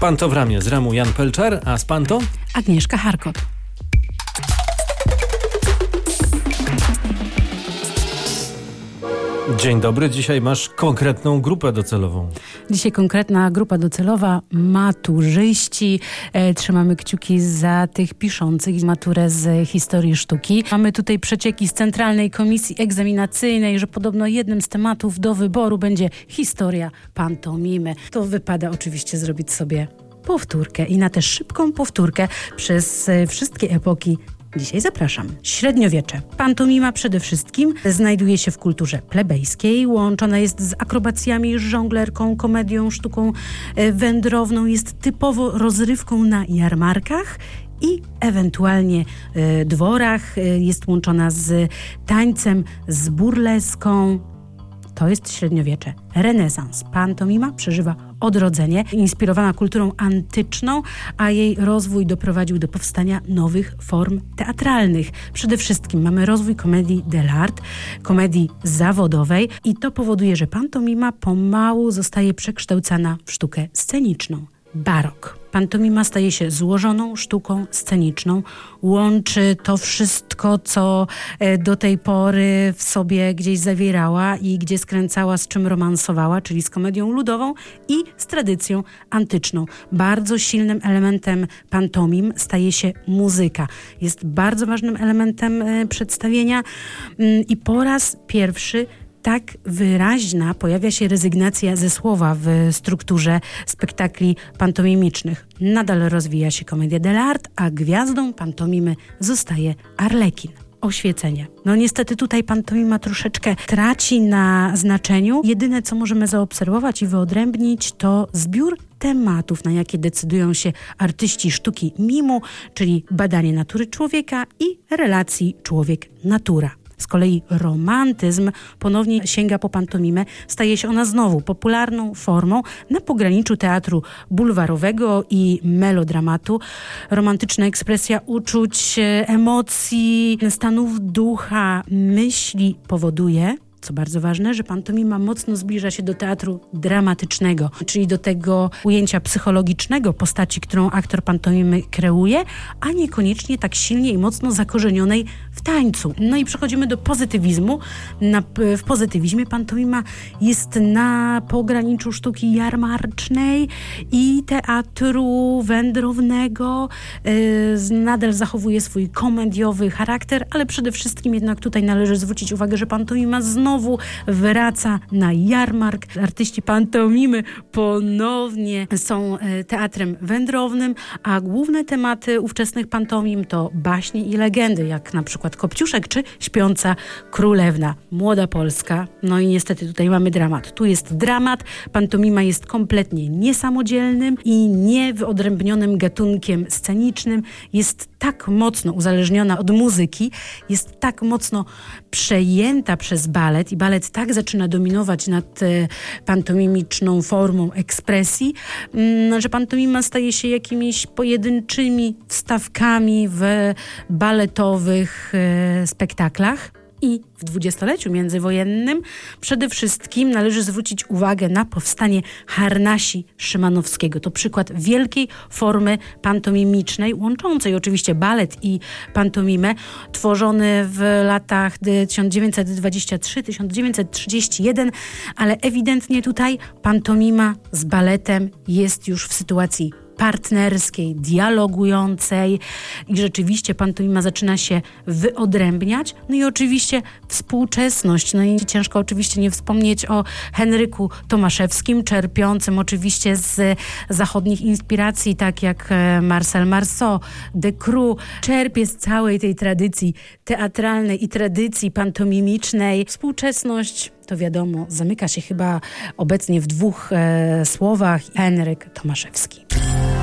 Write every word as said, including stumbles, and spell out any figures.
Panto w ramię, z ramu Jan Pelczar, a z Panto Agnieszka Harkot. Dzień dobry, dzisiaj masz konkretną grupę docelową. Dzisiaj konkretna grupa docelowa, maturzyści. E, trzymamy kciuki za tych piszących maturę z historii sztuki. Mamy tutaj przecieki z Centralnej Komisji Egzaminacyjnej, że podobno jednym z tematów do wyboru będzie historia pantomimy. To wypada oczywiście zrobić sobie powtórkę i na tę szybką powtórkę przez e, wszystkie epoki dzisiaj zapraszam. Średniowiecze. Pantomima przede wszystkim znajduje się w kulturze plebejskiej. Łączona jest z akrobacjami, żonglerką, komedią, sztuką wędrowną. Jest typowo rozrywką na jarmarkach i ewentualnie e, dworach. Jest łączona z tańcem, z burleską. To jest średniowiecze. Renesans. Pantomima przeżywa odrodzenie, inspirowana kulturą antyczną, a jej rozwój doprowadził do powstania nowych form teatralnych. Przede wszystkim mamy rozwój komedii dell'arte, komedii zawodowej i to powoduje, że pantomima pomału zostaje przekształcana w sztukę sceniczną. Barok. Pantomima staje się złożoną sztuką sceniczną. Łączy to wszystko, co do tej pory w sobie gdzieś zawierała i gdzie skręcała, z czym romansowała, czyli z komedią ludową i z tradycją antyczną. Bardzo silnym elementem pantomim staje się muzyka. Jest bardzo ważnym elementem przedstawienia i po raz pierwszy tak wyraźna pojawia się rezygnacja ze słowa w strukturze spektakli pantomimicznych. Nadal rozwija się komedia dell'arte, a gwiazdą pantomimy zostaje Arlekin. Oświecenie. No niestety tutaj pantomima troszeczkę traci na znaczeniu. Jedyne, co możemy zaobserwować i wyodrębnić, to zbiór tematów, na jakie decydują się artyści sztuki mimu, czyli badanie natury człowieka i relacji człowiek-natura. Z kolei romantyzm ponownie sięga po pantomimę. Staje się ona znowu popularną formą na pograniczu teatru bulwarowego i melodramatu. Romantyczna ekspresja uczuć, emocji, stanów ducha, myśli powoduje, co bardzo ważne, że pantomima mocno zbliża się do teatru dramatycznego, czyli do tego ujęcia psychologicznego postaci, którą aktor pantomimy kreuje, a niekoniecznie tak silnie i mocno zakorzenionej w tańcu. No i przechodzimy do pozytywizmu. Na, w pozytywizmie pantomima jest na pograniczu sztuki jarmarcznej i teatru wędrownego. Yy, nadal zachowuje swój komediowy charakter, ale przede wszystkim jednak tutaj należy zwrócić uwagę, że pantomima znowu Znowu wraca na jarmark. Artyści pantomimy ponownie są teatrem wędrownym, a główne tematy ówczesnych pantomim to baśnie i legendy, jak na przykład Kopciuszek czy Śpiąca Królewna. Młoda Polska. No i niestety tutaj mamy dramat. Tu jest dramat. Pantomima jest kompletnie niesamodzielnym i niewyodrębnionym gatunkiem scenicznym. Jest tak mocno uzależniona od muzyki, jest tak mocno przejęta przez balet i balet tak zaczyna dominować nad e, pantomimiczną formą ekspresji, m, że pantomima staje się jakimiś pojedynczymi wstawkami w baletowych e, spektaklach. I w dwudziestoleciu międzywojennym przede wszystkim należy zwrócić uwagę na powstanie Harnasi Szymanowskiego. To przykład wielkiej formy pantomimicznej, łączącej oczywiście balet i pantomimę, tworzony w latach tysiąc dziewięćset dwudziesty trzeci do tysiąc dziewięćset trzydziestego pierwszego, ale ewidentnie tutaj pantomima z baletem jest już w sytuacji partnerskiej, dialogującej i rzeczywiście pantomima zaczyna się wyodrębniać. No i oczywiście współczesność. No i ciężko oczywiście nie wspomnieć o Henryku Tomaszewskim, czerpiącym oczywiście z zachodnich inspiracji, tak jak Marcel Marceau, Decroix. Czerpie z całej tej tradycji teatralnej i tradycji pantomimicznej. Współczesność, to wiadomo, zamyka się chyba obecnie w dwóch e, słowach. Henryk Tomaszewski.